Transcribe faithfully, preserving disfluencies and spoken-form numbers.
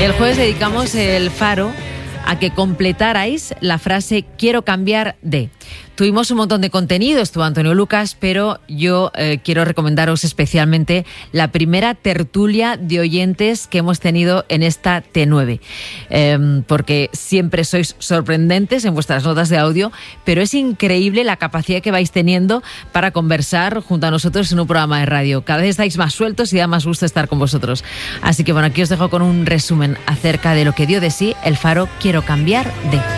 El jueves dedicamos el Faro a que completarais la frase quiero cambiar de. Tuvimos un montón de contenido, estuvo Antonio Lucas, pero yo eh, quiero recomendaros especialmente la primera tertulia de oyentes que hemos tenido en esta T nueve, eh, porque siempre sois sorprendentes en vuestras notas de audio, pero es increíble la capacidad que vais teniendo para conversar junto a nosotros en un programa de radio. Cada vez estáis más sueltos y da más gusto estar con vosotros. Así que bueno, aquí os dejo con un resumen acerca de lo que dio de sí el Faro Quiero cambiar de.